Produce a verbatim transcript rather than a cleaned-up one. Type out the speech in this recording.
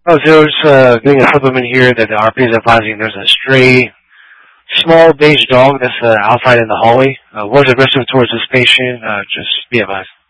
Oh, so it's uh, getting a supplement here that the R P is advising there's a stray, small beige dog that's uh, outside in the hallway. Uh, was aggressive towards this patient. Uh, just be advised.